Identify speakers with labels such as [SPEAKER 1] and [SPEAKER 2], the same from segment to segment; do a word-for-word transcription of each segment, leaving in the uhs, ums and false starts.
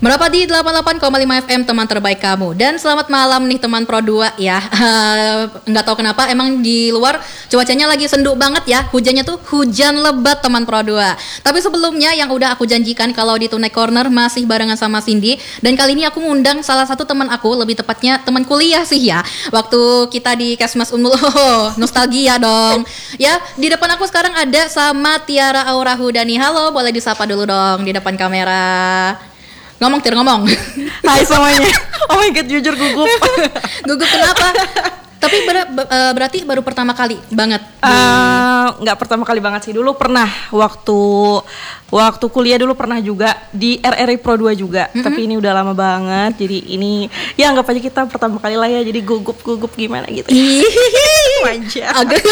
[SPEAKER 1] Berapa di delapan puluh delapan koma lima F M, teman terbaik kamu. Dan selamat malam nih teman Pro dua ya. Nggak tahu kenapa emang di luar cuacanya lagi sendu banget ya. Hujannya tuh hujan lebat teman Pro dua. Tapi sebelumnya yang udah aku janjikan kalau di Tune Corner masih barengan sama Cindy. Dan kali ini aku ngundang salah satu teman aku, lebih tepatnya teman kuliah sih ya. Waktu kita di Kesmas Unmul, oh, nostalgia dong. Ya, di depan aku sekarang ada sama Tiara Aura Hudani. Halo, boleh disapa dulu dong di depan kamera. Ngomong, Tir, ngomong.
[SPEAKER 2] Hai semuanya. Oh my god, jujur gugup.
[SPEAKER 1] Gugup kenapa? Tapi ber- ber- uh, berarti baru pertama kali banget? Di...
[SPEAKER 2] Uh, nggak pertama kali banget sih. Dulu pernah waktu waktu kuliah dulu pernah juga di R R I Pro dua juga. Mm-hmm. Tapi ini udah lama banget. Jadi ini ya anggap aja kita pertama kali lah ya. Jadi gugup-gugup gimana gitu.
[SPEAKER 1] Manja. Agak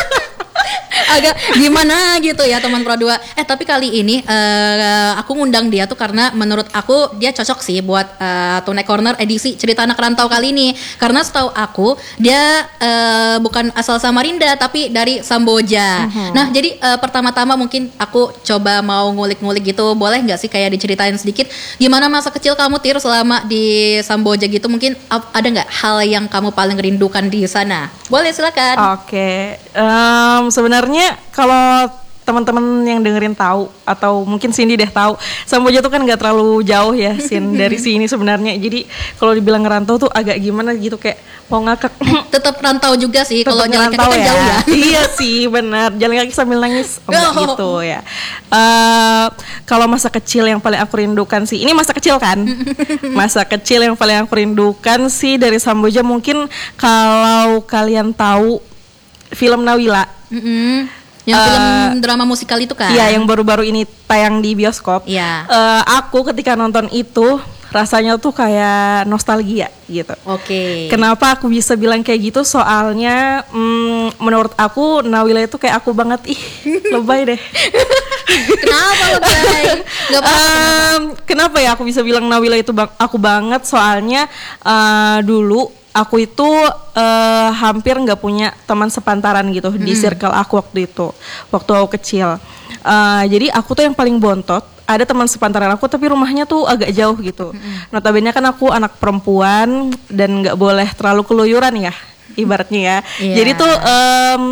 [SPEAKER 1] agak gimana gitu ya teman Pro dua. Eh tapi kali ini uh, aku ngundang dia tuh karena menurut aku dia cocok sih buat uh, Tune Corner edisi cerita anak rantau kali ini. Karena setahu aku dia uh, bukan asal Samarinda tapi dari Samboja. Uh-huh. Nah jadi uh, pertama-tama mungkin aku coba mau ngulik-ngulik gitu. Boleh nggak sih kayak diceritain sedikit gimana masa kecil kamu, Tir, selama di Samboja gitu? Mungkin ada nggak hal yang kamu paling rindukan di sana? Boleh, silakan.
[SPEAKER 2] Oke, okay. um, sebenarnya kalau teman-teman yang dengerin tahu atau mungkin Cindy deh tahu, Samboja tuh kan nggak terlalu jauh ya Sin dari sini sebenarnya. Jadi kalau dibilang ngerantau tuh agak gimana gitu, kayak mau ngakak.
[SPEAKER 1] Tetap rantau juga sih kalau jalan kaki kan
[SPEAKER 2] ya.
[SPEAKER 1] jauh ya.
[SPEAKER 2] Iya sih benar, jalan kaki sambil nangis. Oh, enggak oh. gitu ya. Uh, kalau masa kecil yang paling aku rindukan sih, ini masa kecil kan? Masa kecil yang paling aku rindukan sih dari Samboja mungkin kalau kalian tahu film Nawila.
[SPEAKER 1] Mm-hmm. Yang uh, film drama musikal itu kan?
[SPEAKER 2] Iya, yang baru-baru ini tayang di bioskop.
[SPEAKER 1] Iya.
[SPEAKER 2] Uh, aku ketika nonton itu rasanya tuh kayak nostalgia gitu.
[SPEAKER 1] Oke. Okay.
[SPEAKER 2] Kenapa aku bisa bilang kayak gitu? Soalnya mm, menurut aku Nawila itu kayak aku banget. Ih, lebay deh.
[SPEAKER 1] Kenapa lebay? Gak apa-apa.
[SPEAKER 2] Um, kenapa ya aku bisa bilang Nawila itu bang- aku banget? Soalnya uh, dulu aku itu uh, hampir nggak punya teman sepantaran gitu hmm. di circle aku waktu itu, waktu aku kecil. Uh, jadi aku tuh yang paling bontot. Ada teman sepantaran aku tapi rumahnya tuh agak jauh gitu. Hmm. Notabene kan aku anak perempuan dan nggak boleh terlalu keluyuran ya, ibaratnya ya. Yeah. Jadi tuh um,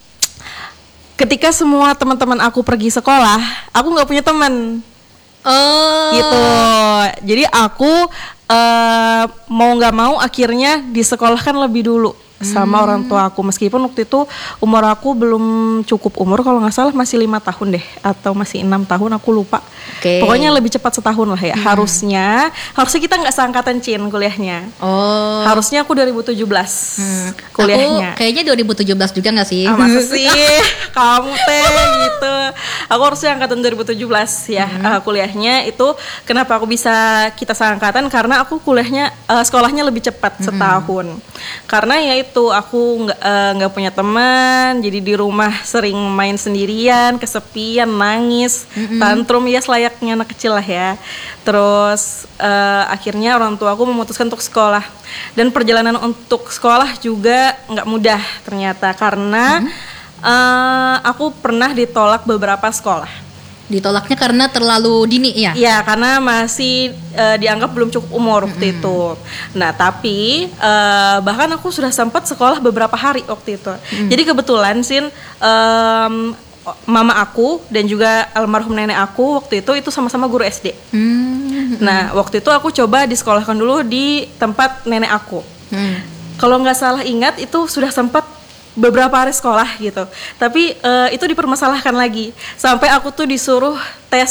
[SPEAKER 2] ketika semua teman-teman aku pergi sekolah, aku nggak punya teman.
[SPEAKER 1] Oh.
[SPEAKER 2] Gitu. Jadi aku uh, mau nggak mau akhirnya disekolahkan lebih dulu sama hmm. orang tua aku, meskipun waktu itu umur aku belum cukup umur, kalau nggak salah masih lima tahun deh atau masih enam tahun, aku lupa. Okay. Pokoknya lebih cepat setahun lah ya. Hmm. Harusnya harusnya kita nggak seangkatan Cin kuliahnya.
[SPEAKER 1] Oh.
[SPEAKER 2] Harusnya aku dua ribu tujuh belas hmm. kuliahnya.
[SPEAKER 1] Aku kayaknya dua ribu tujuh belas juga nggak sih?
[SPEAKER 2] Ah, masa sih kamu teh gitu. Aku harusnya angkatan dua ribu tujuh belas ya. Hmm. Uh, kuliahnya itu kenapa aku bisa kita seangkatan, karena aku kuliahnya uh, sekolahnya lebih cepat hmm. setahun. Karena ya itu aku nggak nggak uh, punya teman, jadi di rumah sering main sendirian, kesepian, nangis, mm-hmm. tantrum ya selayaknya anak kecil lah ya. Terus uh, akhirnya orang tua aku memutuskan untuk sekolah, dan perjalanan untuk sekolah juga nggak mudah ternyata, karena mm-hmm. uh, aku pernah ditolak beberapa sekolah.
[SPEAKER 1] Ditolaknya karena terlalu dini ya?
[SPEAKER 2] Iya, karena masih uh, dianggap belum cukup umur waktu mm-hmm. itu. Nah, tapi uh, bahkan aku sudah sempat sekolah beberapa hari waktu itu. Mm. Jadi kebetulan Sin, um, mama aku dan juga almarhum nenek aku waktu itu itu sama-sama guru S D. Mm-hmm. Nah, waktu itu aku coba disekolahkan dulu di tempat nenek aku. Mm. Kalau nggak salah ingat itu sudah sempat beberapa hari sekolah gitu, tapi uh, itu dipermasalahkan lagi sampai aku tuh disuruh tes